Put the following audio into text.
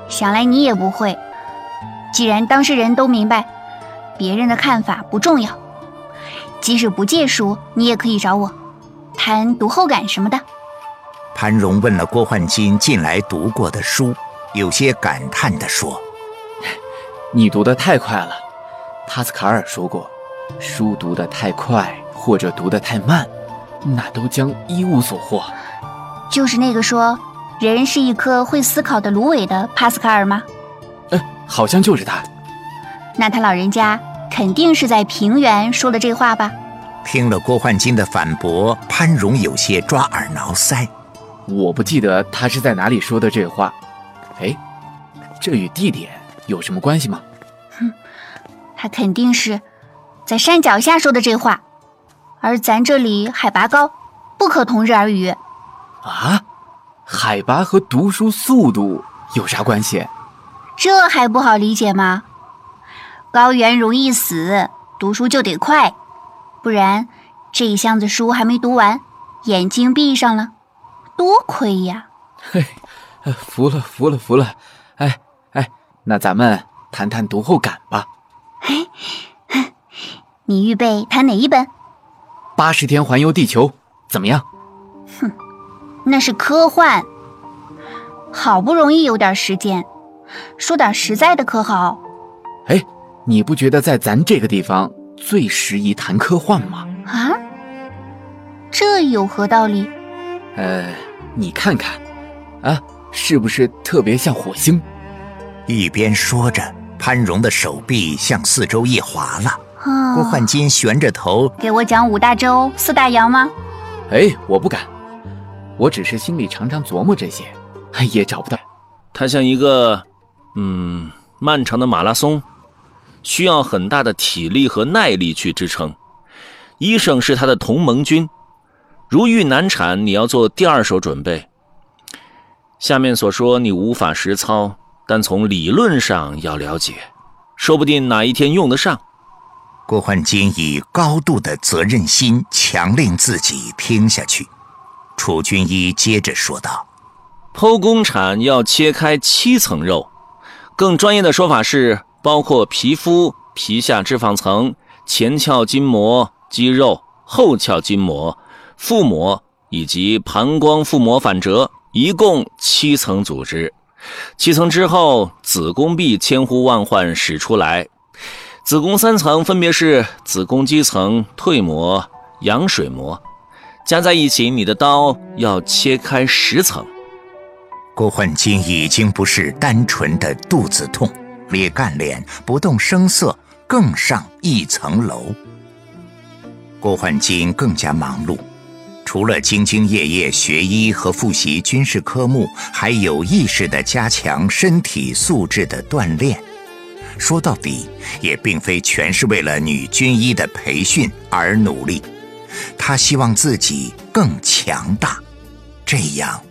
想来你也不会。既然当事人都明白，别人的看法不重要，即使不借书，你也可以找我谈读后感什么的。 潘荣问了郭焕金近来读过的书，有些感叹地说： 你读得太快了，帕斯卡尔说过，书读得太快或者读得太慢，那都将一无所获。 就是那个说人是一颗会思考的芦苇的帕斯卡尔吗？ 好像就是他。 那他老人家肯定是在平原说了这话吧？ 听了郭焕金的反驳，潘荣有些抓耳挠腮。 我不记得他是在哪里说的这话。这与地点有什么关系吗？ 他肯定是在山脚下说的这话，而咱这里海拔高，不可同日而语。 啊？海拔和读书速度有啥关系？ 这还不好理解吗？高原容易死，读书就得快，不然这一箱子书还没读完，眼睛闭上了，多亏呀！ 服了。那咱们谈谈读后感吧。 你预备谈哪一本 ？80天环游地球，怎么样？ 那是科幻，好不容易有点时间，说点实在的可好？ 你不觉得在咱这个地方最适宜谈科幻吗？ 啊？这有何道理？ 你看看，是不是特别像火星？ 一边说着，潘荣的手臂向四周一滑了。郭焕金悬着头， 给我讲5大洲4大洋吗？ 我不敢，我只是心里常常琢磨这些，也找不到。 它像一个漫长的马拉松，需要很大的体力和耐力去支撑。医生是他的同盟军，如遇难产，你要做第2手准备。下面所说你无法实操，但从理论上要了解，说不定哪一天用得上。 郭焕金以高度的责任心强令自己听下去。楚军医接着说道： 剖宫产要切开7层肉，更专业的说法是包括皮肤、皮下脂肪层、前鞘筋膜、肌肉、后鞘筋膜、腹膜以及膀胱腹膜反折，一共7层组织。7层之后，子宫壁千呼万唤使出来。子宫3层分别是子宫肌层、蜕膜、羊水膜，加在一起，你的刀要切开10层。 郭焕金已经不是单纯的肚子痛，咧干脸不动声色，更上1层楼。郭焕金更加忙碌，除了兢兢业业学医和复习军事科目，还有意识地加强身体素质的锻炼。说到底，也并非全是为了女军医的培训而努力，他希望自己更强大，这样